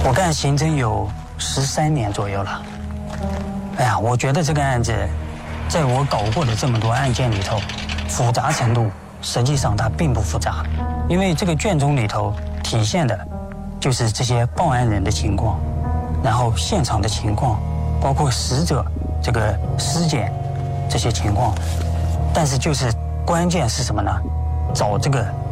我干刑侦有13年左右了。哎呀，我觉得这个案子，在我搞过的这么多案件里头，复杂程度实际上它并不复杂，因为这个卷宗里头体现的就是这些报案人的情况，然后现场的情况，包括死者这个尸检这些情况，但是就是关键是什么呢？找这个